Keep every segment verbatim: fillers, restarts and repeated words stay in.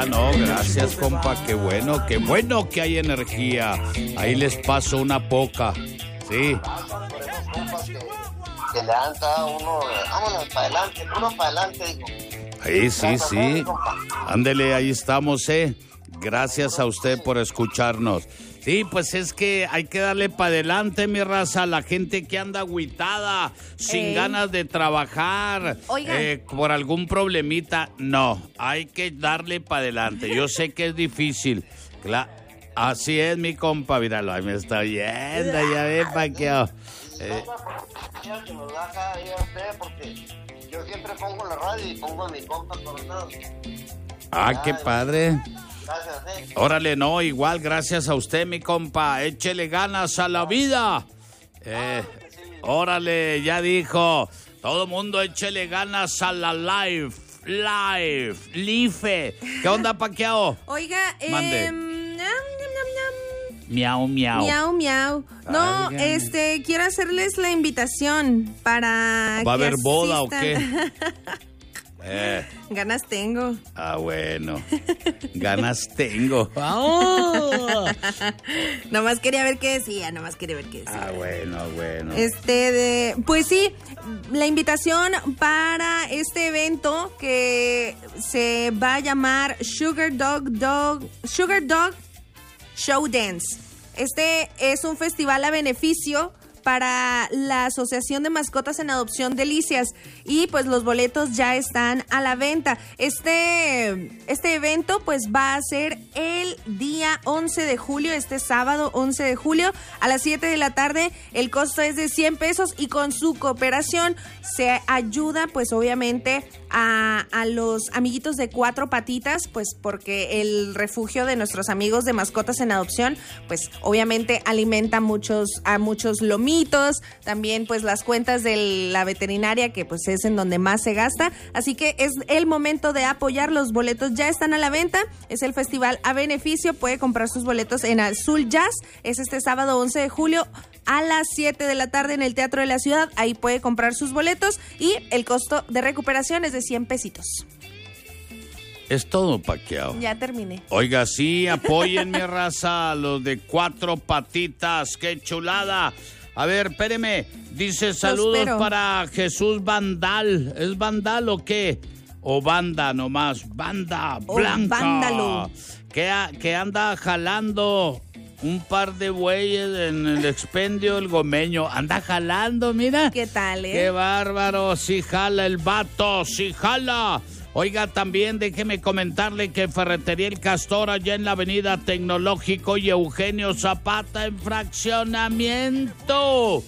Ah, no, gracias, compa. Qué bueno, qué bueno que hay energía. Ahí les paso una poca. Sí. Que le dan cada uno, vámonos para adelante, uno para adelante, digo. Ahí sí, sí. Ándele, ahí estamos, eh. Gracias a usted por escucharnos. Sí, pues es que hay que darle para adelante, mi raza, la gente que anda agüitada, sin Ey. ganas de trabajar, eh, por algún problemita. No, hay que darle para adelante. Yo sé que es difícil. Claro, así es, mi compa. Míralo, ahí me está oyendo, ya ve, Paqueo. Eh. Que nos da cada día a usted, porque yo siempre pongo la radio y pongo a mi compa Coronado. Ah, qué padre. Gracias, eh. Órale, no, igual, gracias a usted, mi compa. Échele ganas a la vida. Eh, órale, ya dijo. Todo mundo échele ganas a la life. Life. Life. ¿Qué onda, Paqueo? Oiga, Mande. eh... Ñam, ñam, ñam. Miau, miau. Miau, miau. No, Ay, este, quiero hacerles la invitación para ¿Va a que haber boda asistan. o qué? Eh. Ganas tengo. Ah, bueno. Ganas tengo. Oh. Nomás quería ver qué decía, nomás quería ver qué decía. Ah, bueno, bueno. Este, de, pues sí, la invitación para este evento que se va a llamar Sugar Dog Dog Sugar Dog Show Dance. Este es un festival a beneficio para la Asociación de Mascotas en Adopción Delicias y pues los boletos ya están a la venta. Este, este evento pues va a ser el día once de julio, este sábado once de julio a las siete de la tarde. El costo es de cien pesos y con su cooperación se ayuda pues obviamente a, a los amiguitos de Cuatro Patitas, pues porque el refugio de nuestros amigos de Mascotas en Adopción pues obviamente alimenta muchos, a muchos lomitos. También pues las cuentas de la veterinaria que pues es en donde más se gasta, así que es el momento de apoyar. Los boletos ya están a la venta, es el festival a beneficio, puede comprar sus boletos en Azul Jazz, es este sábado once de julio a las siete de la tarde en el Teatro de la Ciudad, ahí puede comprar sus boletos y el costo de recuperación es de cien pesitos. Es todo, Paqueo. Ya terminé. Oiga, sí, apoyen mi raza, los de Cuatro Patitas, qué chulada. A ver, espéreme, dice saludos para Jesús Vandal. ¿Es Vandal o qué? O banda nomás, banda blanca. Oh, vándalo. Que, que anda jalando un par de bueyes en el expendio el gomeño. Anda jalando, mira. ¿Qué tal, eh? Qué bárbaro, sí jala el vato, sí jala. Oiga, también déjeme comentarle que Ferretería El Castor, allá en la avenida Tecnológico y Eugenio Zapata, en fraccionamiento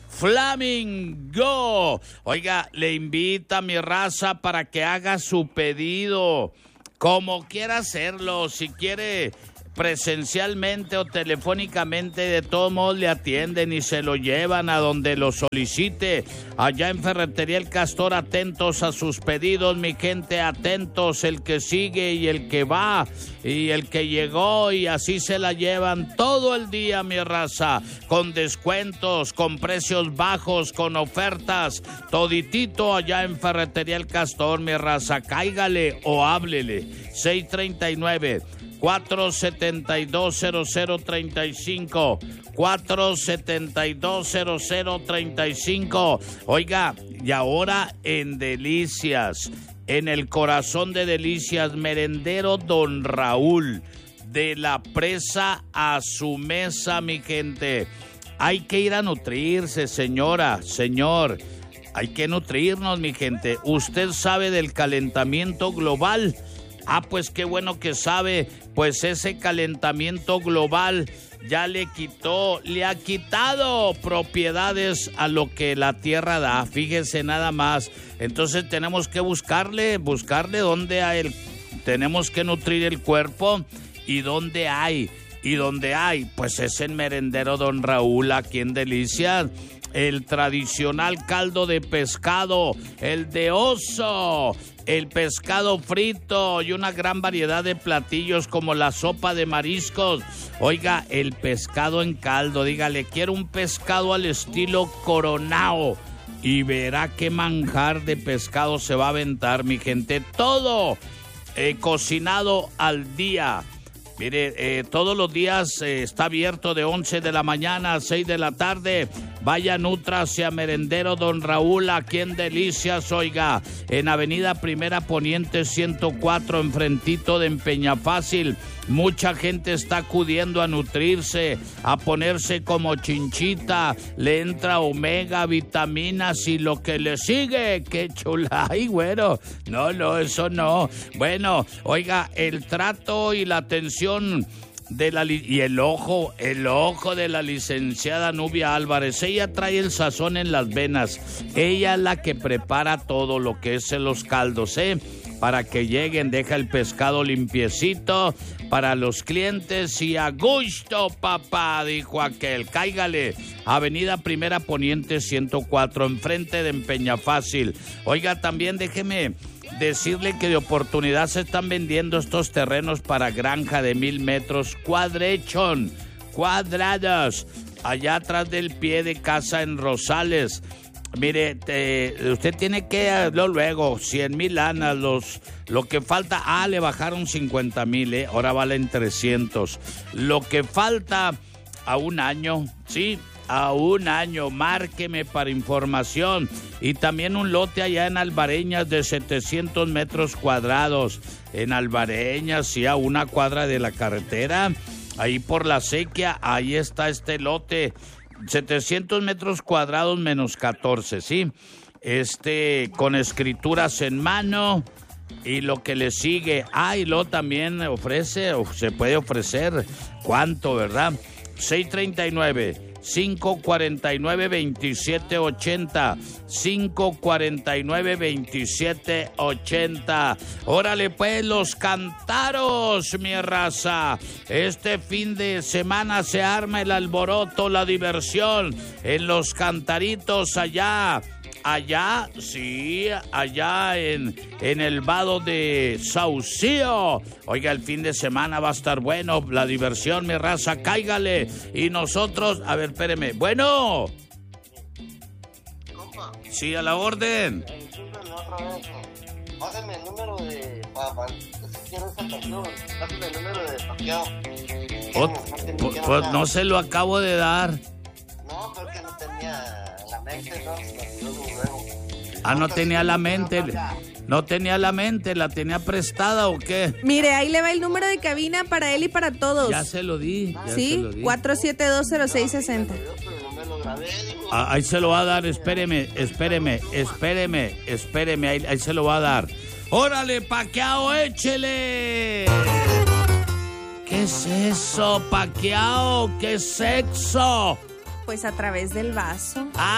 Flamingo. Oiga, le invita a mi raza para que haga su pedido, como quiera hacerlo, si quiere presencialmente o telefónicamente, de todos modos le atienden y se lo llevan a donde lo solicite. Allá en Ferretería El Castor, atentos a sus pedidos, mi gente, atentos, el que sigue y el que va y el que llegó, y así se la llevan todo el día, mi raza, con descuentos, con precios bajos, con ofertas, toditito allá en Ferretería El Castor, mi raza. Cáigale o háblele, seis treinta y nueve, cuatro setenta y dos, cero cero treinta y cinco, cuatro setenta y dos, cero cero treinta y cinco. Oiga, y ahora en Delicias, en el corazón de Delicias, merendero Don Raúl, de la presa a su mesa, mi gente. Hay que ir a nutrirse, señora, señor. Hay que nutrirnos, mi gente. Usted sabe del calentamiento global. Ah, pues qué bueno que sabe, pues ese calentamiento global ya le quitó, le ha quitado propiedades a lo que la Tierra da, fíjese nada más. Entonces tenemos que buscarle, buscarle dónde hay, el, tenemos que nutrir el cuerpo y dónde hay, y dónde hay, pues es en Merendero Don Raúl, aquí en Delicias. El tradicional caldo de pescado, el de oso, el pescado frito y una gran variedad de platillos como la sopa de mariscos. Oiga, el pescado en caldo, dígale, quiero un pescado al estilo Coronao, y verá qué manjar de pescado se va a aventar, mi gente. Todo, eh, cocinado al día. Mire, eh, todos los días eh, está abierto de once de la mañana a seis de la tarde. Vaya, nutra hacia Merendero Don Raúl, aquí en Delicias, oiga, en Avenida Primera Poniente ciento cuatro, enfrentito de Empeña Fácil. Mucha gente está acudiendo a nutrirse, a ponerse como chinchita. Le entra omega, vitaminas y lo que le sigue. ¡Qué chula! ¡Ay, güero! No, no, eso no. Bueno, oiga, el trato y la atención de la li- y el ojo, el ojo de la licenciada Nubia Álvarez. Ella trae el sazón en las venas. Ella es la que prepara todo lo que es en los caldos, ¿eh? Para que lleguen, deja el pescado limpiecito para los clientes y a gusto, papá, dijo aquel. Cáigale, Avenida Primera Poniente ciento cuatro, enfrente de Empeña Fácil. Oiga, también déjeme decirle que de oportunidad se están vendiendo estos terrenos para granja de mil metros cuadrechón, cuadrados, allá atrás del pie de casa en Rosales. Mire, te, usted tiene que, lo, luego, cien mil lanas, los, lo que falta, ah, le bajaron cincuenta mil, eh, ahora valen trescientos. Lo que falta a un año, ¿sí? A un año, márqueme para información. Y también un lote allá en Albareñas de setecientos metros cuadrados. En Albareñas, sí, a una cuadra de la carretera, ahí por la sequía, ahí está este lote. setecientos metros cuadrados menos catorce, ¿sí? Este, con escrituras en mano y lo que le sigue. Ah, y luego también ofrece, o se puede ofrecer, ¿cuánto, verdad? seis treinta y nueve, cinco cuarenta y nueve, veintisiete ochenta, cinco cuarenta y nueve, veintisiete ochenta. Órale pues, los cantaros, mi raza. Este fin de semana se arma el alboroto, la diversión en los cantaritos allá. Allá, sí, allá en, en el vado de Saucillo. Oiga, el fin de semana va a estar bueno, la diversión, mi raza, cáigale. Y nosotros, a ver, espéreme. Bueno. Compa, Sí, a la orden. eh, sígueme otra vez. eh. Pásame el número de... Pa, pa, si quiero esa canción, pásame el número de Paquiao. Ot- pu- Pues no se lo acabo de dar. No, creo que no tenía la mente, ¿no? Luego, luego. Ah, no tenía la mente. No tenía la mente, ¿la tenía prestada o qué? Mire, ahí le va el número de cabina para él y para todos. Ya se lo di. Ya se ¿Sí? lo di. cuatro siete dos cero seis seis cero. Pero no me lo grabé, digo. Ah, ahí se lo va a dar, espéreme, espéreme, espéreme, espéreme, ahí, ahí se lo va a dar. ¡Órale, Paquiao, échele! ¿Qué es eso, Paquiao? ¿Qué sexo? Pues a través del vaso. ¡Ah!